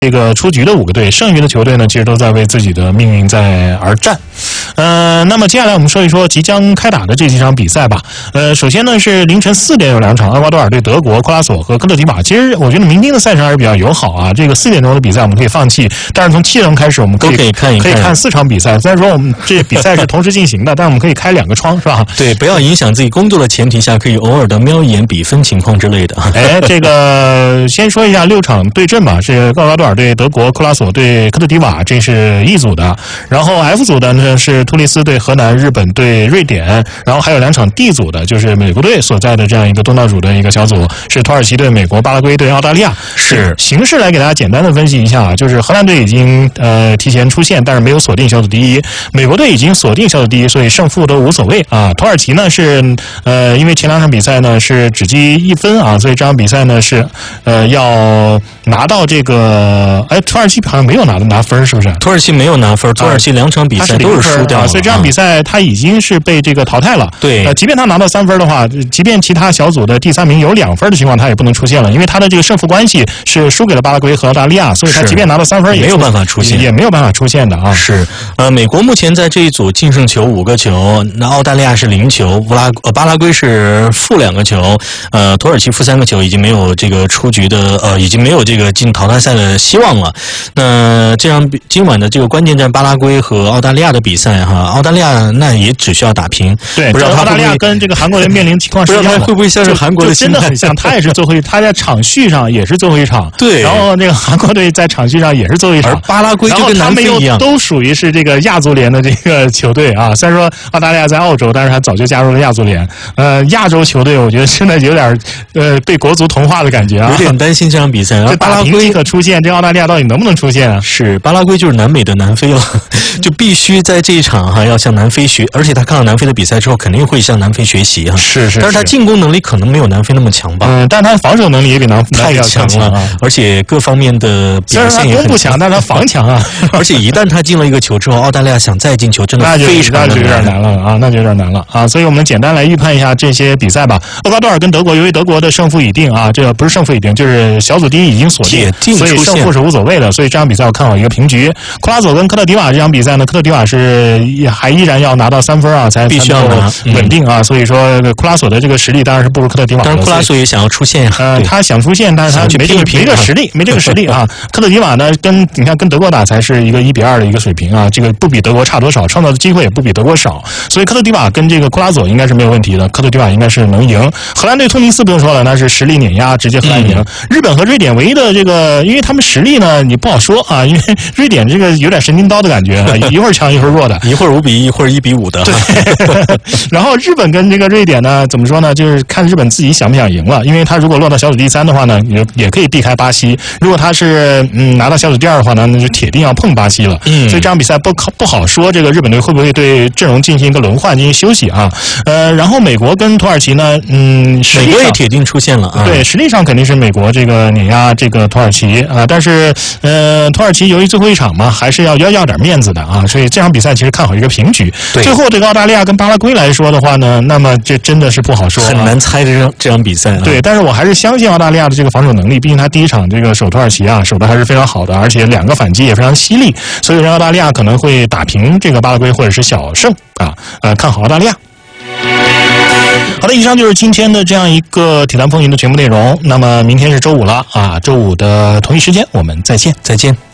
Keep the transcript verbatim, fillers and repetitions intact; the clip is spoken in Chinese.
这个出局的五个队，剩余的球队呢，其实都在为自己的命运在而战。呃，那么接下来我们说一说即将开打的这几场比赛吧。呃，首先呢是凌晨四点有两场，厄瓜多尔对德国，克拉索和科特迪瓦。其实我觉得明天的赛程还是比较友好啊。这个四点钟的比赛我们可以放弃，但是从七点钟开始我们可以都可以看一看， 可以看四场比赛。虽然说我们这比赛是同时进行的，但是我们可以开两个窗，是吧？ 对，不要影响自己工作的前提下，可以偶尔的瞄一眼比分情况之类的。 哎，这个先说一下六场对阵吧，是厄瓜多尔对德国，克拉索对科特迪瓦，这是 E 组的。然后 F 组的呢是突尼斯对荷兰，日本对瑞典。然后还有两场 D 组的，就是美国队所在的这样一个东道主的一个小组，是土耳其对美国，巴拉圭对澳大利亚。 是形势来给大家简单的分析一下啊，就是荷兰队已经呃提前出线，但是没有锁定小组第一。美国队已经锁定小组第一，所以胜负都无所谓啊。土耳其呢是呃因为前两场比赛呢是只积一分啊，所以这场比赛呢是呃要拿到这个，哎，土耳其好像没有拿拿分，是不是？ 土耳其没有拿分，土耳其两场比赛都是输掉了， 啊、所以这场比赛他已经是被这个淘汰了。 对， 呃，即便他拿到三分的话，即便其他小组的第三名有两分的情况，他也不能出现了，因为他的这个胜负关系是输给了巴拉圭和澳大利亚，所以他即便拿到三分也没有办法出现， 也没有办法出现的啊。 是，呃，美国目前在这一组净胜球五个球，那澳大利亚是零球，布拉呃巴拉圭是负两个球，呃，土耳其负三个球，已经没有这个出局的，呃，已经没有这个进淘汰赛的希望了。那这场今晚的这个关键战，巴拉圭和澳大利亚的比赛哈，澳大利亚那也只需要打平。 对， 不知道澳大利亚跟这个韩国人面临情况是一样的， 不知道他会不会像是韩国的真的很像，他也是最后一，他在场序上也是最后一场。 对， 然后那个韩国队在场序上也是最后一场。 而巴拉圭就跟南非一样， 都属于是这个亚足联的这个球队啊。虽然说澳大利亚在澳洲，但是他早就加入了亚足联。呃，亚洲球队我觉得现在有点呃被国足同化的感觉啊， 有点担心这场比赛。 这巴拉圭可出现，这澳大利亚到底能不能出现啊？ 是，巴拉圭就是南美的南非了，就必须在这一场哈要向南非学，而且他看到南非的比赛之后，肯定会向南非学习哈。 是是， 但是他进攻能力可能没有南非那么强吧？ 嗯，但他防守能力也比南太强了，啊、而且各方面的表现也很强。 攻不强，但是他防强啊。 而且一旦他进了一个球之后，澳大利亚想再进球真的非常那就有点难了啊，那就有点难了啊。所以我们简单来预判一下这些比赛吧。厄瓜多尔跟德国，由于德国的胜负已定啊，这个不是胜负已定，就是小组第一已经锁定，所以胜负是无所谓的。所以这场比赛我看好一个平局。克拉索跟科特迪瓦这场比赛呢，科特迪瓦是还依然要拿到三分啊，才必须要拿稳定啊。嗯、所以说克拉索的这个实力当然是不如科特迪瓦的。 当然，克拉索也想要出线呀、 呃，他想出线，但是他没这个没这个实力，没这个实力啊。科特迪瓦呢，跟你看跟德国打才是一个一比二的一个水平啊，这个不比德国差多少，创造的机会也不比德国少，所以科特迪瓦跟这个库拉索应该是没有问题的，科特迪瓦应该是能赢。荷兰队突尼斯不用说了，那是实力碾压，直接荷兰赢。嗯、日本和瑞典唯一的这个，因为他们实力呢，你不好说啊，因为瑞典这个有点神经刀的感觉，一会儿强一会儿弱的， 一会儿五比一，一会儿一比五的。 对。然后日本跟这个瑞典呢，怎么说呢？就是看日本自己想不想赢了，因为他如果落到小组第三的话呢，也也可以避开巴西；如果他是嗯拿到小组第二的话呢，那就铁定要碰巴西了。嗯，所以这场比赛不不好说，这个日本队会不会对阵容进行一个轮换，进行休息啊？呃，然后美国跟土耳其呢，嗯， 美国也铁定出现了啊。 对，实力上肯定是美国这个碾压这个土耳其啊，但是呃，土耳其由于最后一场嘛，还是要要要点面子的啊，所以这场比赛其实看好一个平局。 对， 最后这个澳大利亚跟巴拉圭来说的话呢，那么这真的是不好说、啊， 很难猜这场这场比赛、啊。 对，但是我还是相信澳大利亚的这个防守能力，毕竟他第一场这个守土耳其啊，守的还是非常好的，而且两个反击也非常犀利，所以让澳大利亚可能会打平这个巴拉圭或者是小胜啊，呃，看好澳大利亚。好的，以上就是今天的这样一个体坛风云的全部内容。那么明天是周五了啊，周五的同一时间我们再见， 再见。